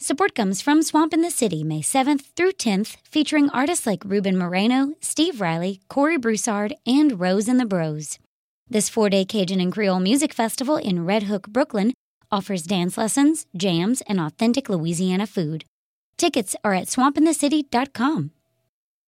Support comes from Swamp in the City, May 7th through 10th, featuring artists like Ruben Moreno, Steve Riley, Corey Broussard, and Rose and the Bros. This 4-day Cajun and Creole music festival in Red Hook, Brooklyn, offers dance lessons, jams, and authentic Louisiana food. Tickets are at swampinthecity.com.